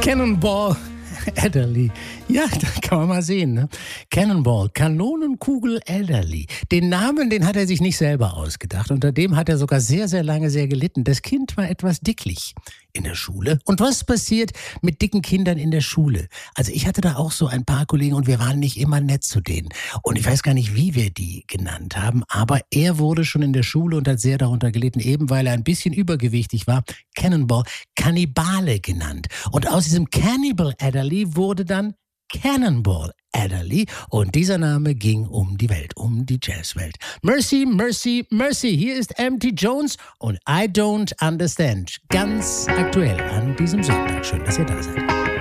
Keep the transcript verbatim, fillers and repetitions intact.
Cannonball Adderley. Ja, da kann man mal sehen. Ne? Cannonball, Kanonenkugel Adderley. Den Namen, den hat er sich nicht selber ausgedacht. Unter dem hat er sogar sehr, sehr lange sehr gelitten. Das Kind war etwas dicklich in der Schule. Und was passiert mit dicken Kindern in der Schule? Also ich hatte da auch so ein paar Kollegen und wir waren nicht immer nett zu denen. Und ich weiß gar nicht, wie wir die genannt haben, aber er wurde schon in der Schule und hat sehr darunter gelitten, eben weil er ein bisschen übergewichtig war, Cannonball, Kannibale genannt. Und aus diesem Cannibal Adderley wurde dann Cannonball Adderley und dieser Name ging um die Welt, um die Jazzwelt. Mercy, Mercy, Mercy, hier ist M T Jones und I Don't Understand. Ganz aktuell an diesem Sonntag. Schön, dass ihr da seid.